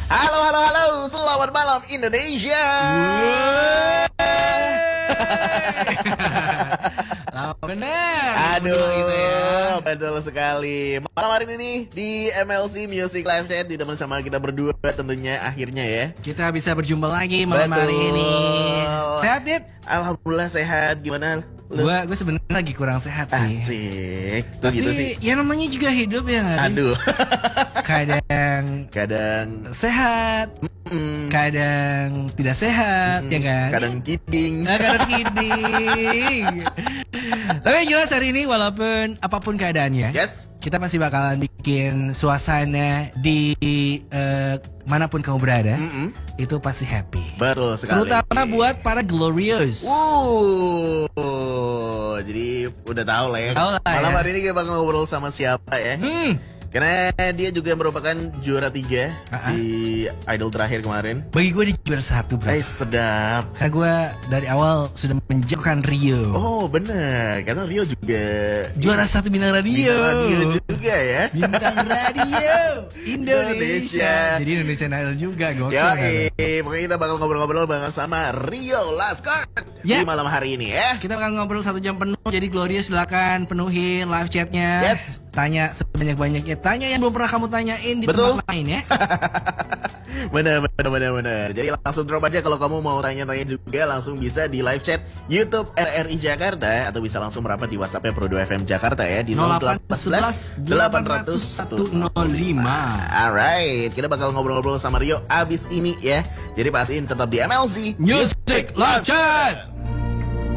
Halo, halo, halo, selamat malam Indonesia. Benar. Aduh, betul sekali. Malam hari ini di MLC Music Live Chat ditemenin sama kita berdua tentunya akhirnya ya. Kita bisa berjumpa lagi malam hari ini. Sehat, Dit? Alhamdulillah sehat. Gimana? Gue sebenarnya lagi kurang sehat sih. Asik. Tuh Tapi gitu sih. ya namanya juga hidup ya nggak sih? Aduh. Kadang sehat, kadang tidak sehat, ya kan? Kadang kidding. Kadang kidding. Tapi yang jelas hari ini walaupun apapun keadaannya, Yes. kita pasti bakalan bikin suasana di manapun kamu berada, itu pasti happy. Betul sekali. Terutama buat para glorious. Jadi udah tahu lah ya. Tahu lah Malam ya. hari ini kita bakal ngobrol sama siapa ya? Karena dia juga merupakan juara 3 di Idol terakhir kemarin. Bagi gue di juara 1, bro. Sedap. Karena gue dari awal sudah menjauhkan Rio. Oh bener, karena Rio juga Juara 1 bintang radio. bintang radio juga ya. Bintang radio Indonesia. Jadi Indonesian Idol juga. Gokil. Ya, kan? pokoknya kita bakal ngobrol-ngobrol bareng sama Rio Laskar di malam hari ini ya. Kita bakal ngobrol 1 jam penuh. Jadi Glorious silakan penuhin live chatnya. Yes. Tanya sebanyak-banyaknya. Tanya yang belum pernah kamu tanyain di tempat lain ya. Bener. Jadi langsung drop aja kalau kamu mau tanya-tanya juga, langsung bisa di live chat YouTube RRI Jakarta atau bisa langsung merapat di WhatsApp-nya Pro 2 FM Jakarta ya di 0811 800 105. Alright, kita bakal ngobrol-ngobrol sama Rio abis ini ya. Jadi pastiin tetap di MLC Music Live Chat.